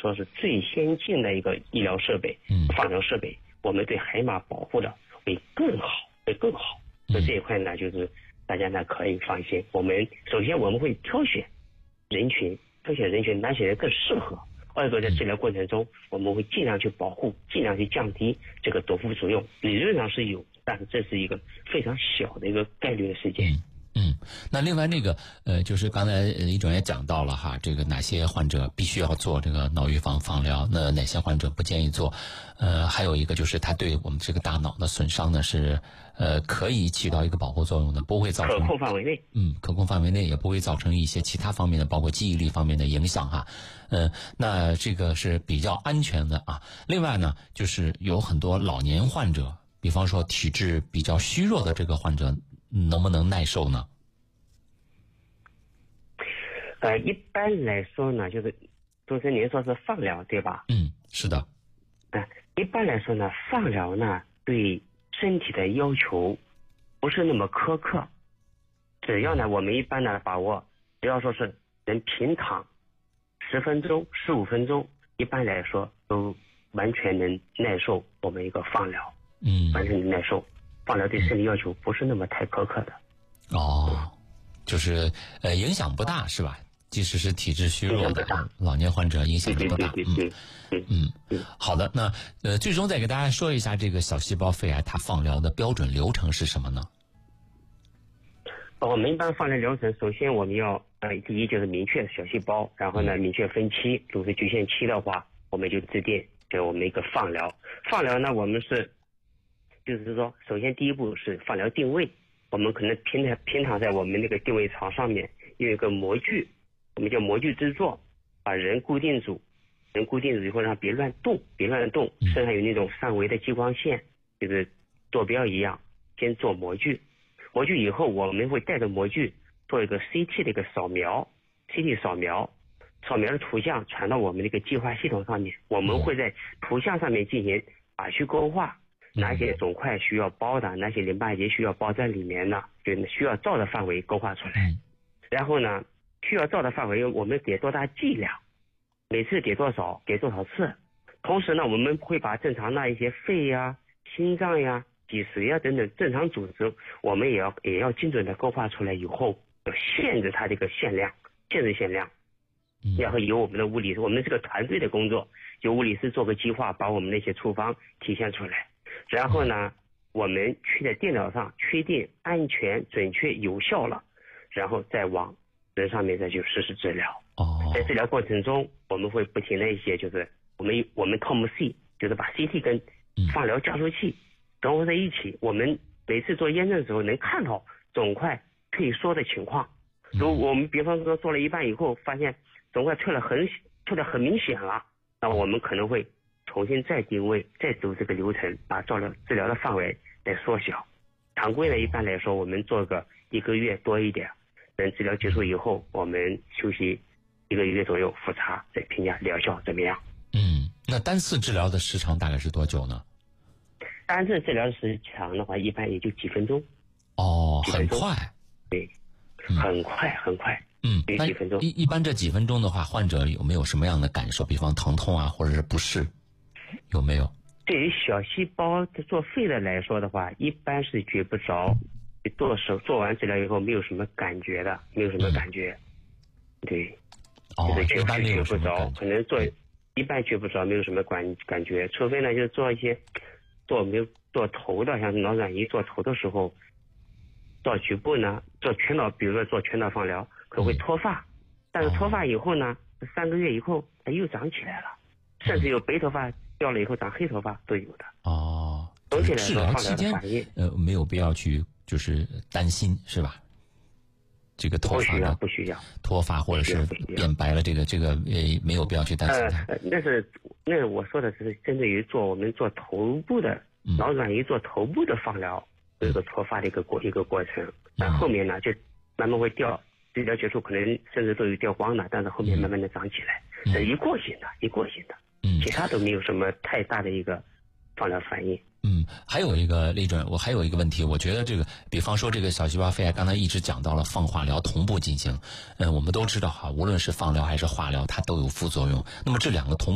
说是最先进的一个医疗设备，放疗设备，我们对海马保护的会更好。所以这一块呢，就是大家呢可以放心。首先我们会挑选人群，哪些人更适合。二个在治疗过程中，我们会尽量去保护，尽量去降低这个多副作用。理论上是有，但是这是一个非常小的一个概率的事件。 那另外就是刚才李总也讲到了哈，这个哪些患者必须要做这个脑预防放疗，那哪些患者不建议做？还有一个就是它对我们这个大脑的损伤呢是可以起到一个保护作用的，不会造成可控范围内。 可控范围内也不会造成一些其他方面的，包括记忆力方面的影响哈。那这个是比较安全的啊。另外呢，就是有很多老年患者，比方说体质比较虚弱的这个患者，能不能耐受呢？ 一般来说呢，就是主持人您说是放疗对吧？ 是的。 一般来说呢，放疗呢对身体的要求不是那么苛刻，只要呢我们一般呢把握，只要说是能平躺10分钟、15分钟，一般来说都完全能耐受我们一个放疗。完全能耐受。放疗对身体要求不是那么太苛刻的。 就是影响不大是吧？即使是体质虚弱的老年患者影响不大。好的，那最终再给大家说一下这个小细胞肺癌它放疗的标准流程是什么呢？ 我们一般放疗疗程，首先我们要第一就是明确小细胞，然后呢明确分期，如果是局限期的话，我们就制定就我们一个放疗。放疗呢，我们就是说，首先第一步是放疗定位，我们可能平躺在我们那个定位床上面，用一个模具，我们叫模具制作，把人固定住以后让别乱动，身上有那种三维的激光线，就是坐标一样，先做模具以后，我们会带着模具做一个 CT 的一个扫描的图像传到我们那个计划系统上面，我们会在图像上面进行靶区勾画，哪些肿块需要包的，哪些淋巴结需要包在里面的，就需要照的范围勾画出来。然后呢，需要照的范围我们给多大剂量，每次给多少次。同时呢，我们会把正常的一些肺呀、心脏呀、脊髓呀等等正常组织，我们也要精准的勾画出来以后，要限制它这个限量。然后由我们的物理师，我们这个团队的工作，由物理师做个计划，把我们那些处方体现出来。然后呢，我们去在电脑上确定安全、准确、有效了，然后再往人上面再去实施治疗。在治疗过程中，我们会不停的就是我们 TOMC 就是把 CT 跟放疗加速器融合在一起，我们每次做验证的时候能看到肿块退缩的情况。如果我们比方说做了一半以后，发现肿块退得很明显了，那我们可能会重新再定位，再走这个流程，把治疗的范围再缩小。常规的一般来说，我们做个1个月多一点，等治疗结束以后，我们休息1个月左右复查，再评价疗效怎么样。 那单次治疗的时长大概是多久呢？ 单次治疗时长的话，一般也就几分钟。 很快。 对，很快。 那几分钟。 一般这几分钟的话，患者有没有什么样的感受？比方疼痛啊，或者是不适，有没有？ 对于小细胞做肺的来说的话，一般是觉不着，做完治疗以后没有什么感觉的，对，就是觉不着，可能一般觉不着，没有什么感觉，除非呢就是做头的，像脑转移做头的时候，做局部呢，做全脑，比如说做全脑放疗，可能会脱发，但是脱发以后呢，3个月以后它又长起来了，甚至有白头发掉了以后长黑头发都有的。总体来说， 治疗期间没有必要去就是担心是吧？这个脱发不需要脱发或者是变白了，这个没有必要去担心它。 那我说的是针对于我们做头部的脑转移做头部的放疗，这个脱发的一个过程，但后面呢就慢慢会掉，治疗结束可能甚至都有掉光了，但是后面慢慢的长起来，是一过性的，其他都没有什么太大的一个放疗反应。 还有一个李准，我还有一个问题，我觉得这个，比方说这个小细胞肺癌，刚才一直讲到了放化疗同步进行，我们都知道哈，无论是放疗还是化疗，它都有副作用。那么这两个同